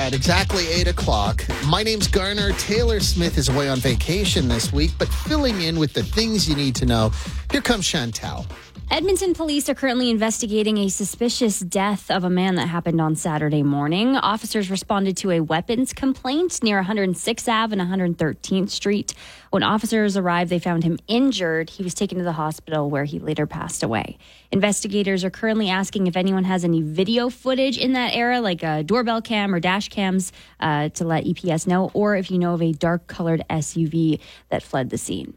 At exactly 8 o'clock, my name's Garner. Taylor Smith is away on vacation this week, but filling in with the things you need to know. Here comes Chantal. Edmonton police are currently investigating a suspicious death of a man that happened on Saturday morning. Officers responded to a weapons complaint near 106th Ave and 113th Street. When officers arrived, they found him injured. He was taken to the hospital where he later passed away. Investigators are currently asking if anyone has any video footage in that era, like a doorbell cam or dash cams, to let EPS know, or if you know of a dark-colored SUV that fled the scene.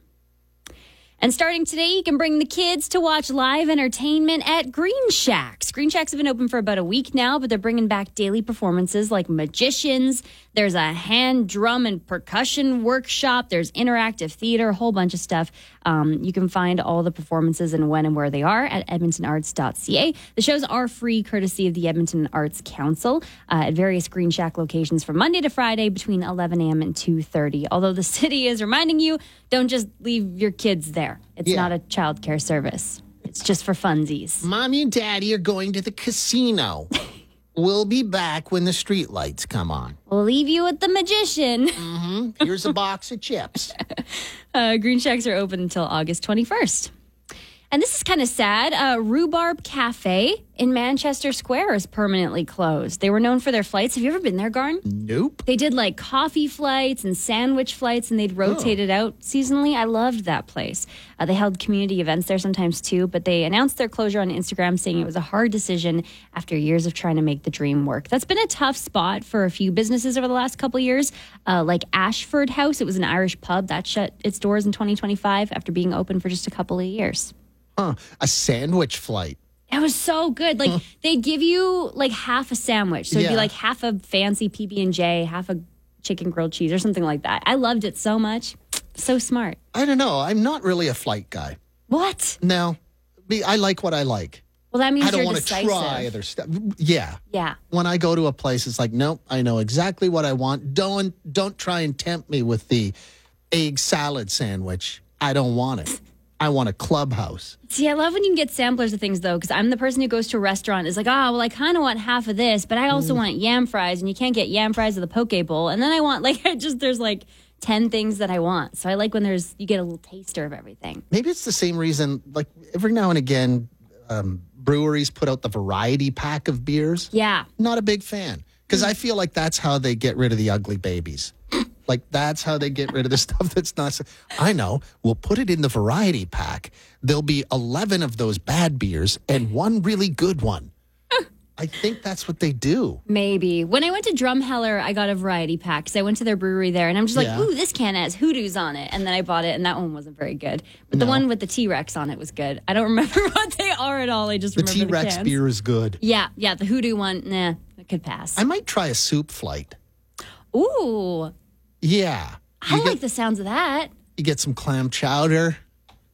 And starting today, you can bring the kids to watch live entertainment at Green Shacks. Green Shacks have been open for about a week now, but they're bringing back daily performances like magicians. There's a hand, drum, and percussion workshop. There's interactive theater, a whole bunch of stuff. You can find all the performances and when and where they are at edmontonarts.ca. The shows are free, courtesy of the Edmonton Arts Council, at various Green Shack locations from Monday to Friday between 11 a.m. and 2:30. Although the city is reminding you, don't just leave your kids there. It's not a childcare service. It's just for funsies. Mommy and Daddy are going to the casino. We'll be back when the street lights come on. We'll leave you with the magician. Here's a box of chips. Green Shacks are open until August 21st. And this is kind of sad. Rhubarb Cafe in Manchester Square is permanently closed. They were known for their flights. Have you ever been there, Garn? Nope. They did like coffee flights and sandwich flights, and they'd rotate it out seasonally. I loved that place. They held community events there sometimes too, but they announced their closure on Instagram, saying it was a hard decision after years of trying to make the dream work. That's been a tough spot for a few businesses over the last couple of years, like Ashford House. It was an Irish pub that shut its doors in 2025 after being open for just a couple of years. A sandwich flight. It was so good. Like they'd give you like half a sandwich. So it'd be like half a fancy PB&J, half a chicken grilled cheese or something like that. I loved it so much. So smart. I don't know. I'm not really a flight guy. What? No. I like what I like. Well, that means I don't you're want to decisive. try other stuff. Yeah. Yeah. When I go to a place, it's like, nope, I know exactly what I want. Don't try and tempt me with the egg salad sandwich. I don't want it. I want a Clubhouse. See, I love when you can get samplers of things, though, because I'm the person who goes to a restaurant is like, well, I kind of want half of this, but I also want yam fries, and you can't get yam fries at the poke bowl. And then I want, there's like 10 things that I want. So I like when you get a little taster of everything. Maybe it's the same reason, like every now and again, breweries put out the variety pack of beers. Yeah. Not a big fan, because I feel like that's how they get rid of the ugly babies. Like, that's how they get rid of the stuff that's not... I know. We'll put it in the variety pack. There'll be 11 of those bad beers and one really good one. I think that's what they do. Maybe. When I went to Drumheller, I got a variety pack because I went to their brewery there, and I'm just like, ooh, this can has hoodoos on it. And then I bought it, and that one wasn't very good. But the one with the T-Rex on it was good. I don't remember what they are at all. I just remember the T-Rex cans. beer is good. Yeah, the hoodoo one, it could pass. I might try a soup flight. Ooh. Yeah. I like the sounds of that. You get some clam chowder.